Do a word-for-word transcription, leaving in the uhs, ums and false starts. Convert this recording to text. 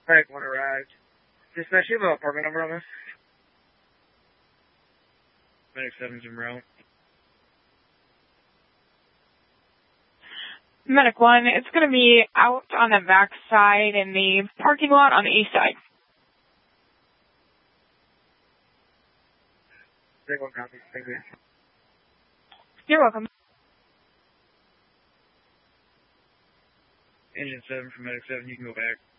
Medic one arrived. Dispatch, you have an apartment number on this? Medic seven's en route. Medic one, it's going to be out on the back side in the parking lot on the east side. Medic one copy. Thank you. You're welcome. Engine seven from Medic seven, you can go back.